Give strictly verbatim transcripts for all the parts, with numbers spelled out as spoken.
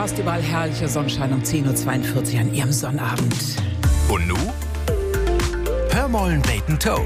fast überall herrlicher Sonnenschein um zehn Uhr zweiundvierzig an Ihrem Sonnabend. Und nu? Hör mollen beten Toe.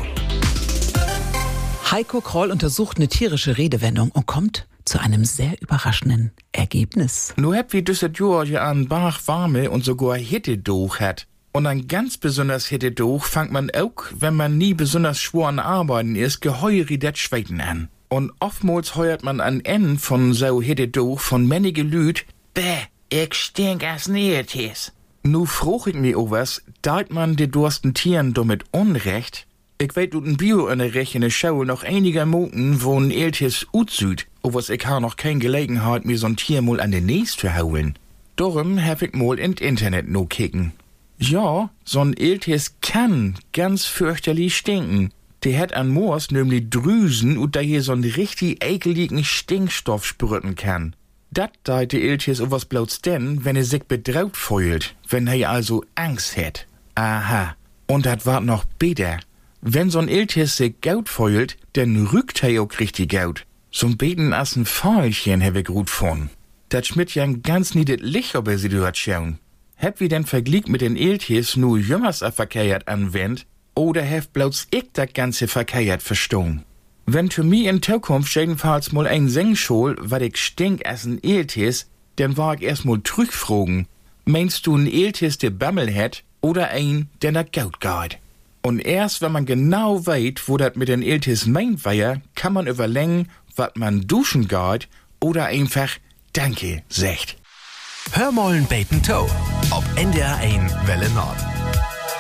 Heiko Kroll untersucht eine tierische Redewendung und kommt zu einem sehr überraschenden Ergebnis. Nu hab wie düsset Jahr ja an Bach warme und sogar Hittedoch hat. Und ein ganz besonders Hittedoch fangt man auch, wenn man nie besonders schwer an Arbeiten ist, geheuri det Schweiten an. Und oftmals heuert man an Ende von so Hittedoch von männige Lüd, bäh, ich stink as Nähetes. Nu froch ich mir o was, deit man de dursten Tieren damit Unrecht? Ich weet ut ein Bio-Unterricht in der Schau noch einiger Moten, wo ein Eltes utsüd, o was ich ha noch kein Gelegenheit, mir so'n Tier mal an den Näs zu hauen. Darum hab ich mal ins Internet no kicken. Ja, so'n Eltes kann ganz fürchterlich stinken. Der hat an Moors nämlich Drüsen und da hier so'n richtig ekeligen Stinkstoff sprüten kann. Dat deit de Eltes o was bloß denn, wenn er sich bedraut fühlt, wenn er also Angst hat. Aha, und dat wart noch besser. Wenn so'n Eltes sich gaut fühlt, dann rückt er auch richtig gaut. So'n beten as ein Pfeilchen hab ich gut von. Dat schmidt ja ein ganz niedet Licht, ob er sie dort schauen. Hab wie denn Vergleich mit den Eltes nur jümmers a verkehrt anwendt, oder hab bloß ich dat ganze verkehrt verstehen? Wenn für mich in Zukunft jedenfalls mal ein Sengschol, wat ich stink as ein Eltes, dann war ich erst mal zurückfragen. Meinst du ein Eltes, der Bammel hat, oder ein, der nach Gaut geht? Und erst wenn man genau weet, wo dat mit den Eltes meint war, kann man überlegen, wat man duschen geht, oder einfach Danke sagt. Hör mollen beten Toe. Ob N D R eins Welle Nord.